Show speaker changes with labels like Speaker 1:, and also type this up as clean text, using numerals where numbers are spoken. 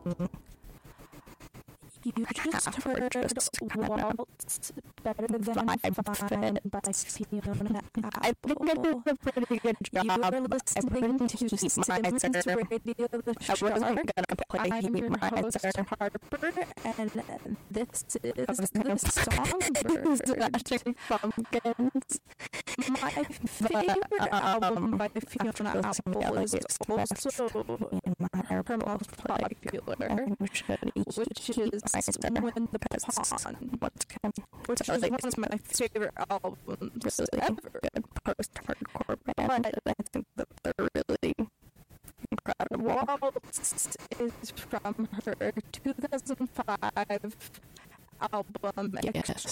Speaker 1: You just heard Waltz Better Than Fine by Fiona
Speaker 2: I think I did a pretty good job.
Speaker 1: You were listening to Simmons Radio, the show.
Speaker 2: I wasn't gonna play
Speaker 1: I'm your host,
Speaker 2: Humanizer.
Speaker 1: Harper, and this is the Songbird.
Speaker 2: Pumpkins.
Speaker 1: My favorite album by Fiona Apple is also her most popular, which is When the Pawn, which is one of my favorite albums ever.
Speaker 2: Good post-hardcore band. I think that they're really incredible.
Speaker 1: Waltz is from her 2005 album,
Speaker 2: Yes.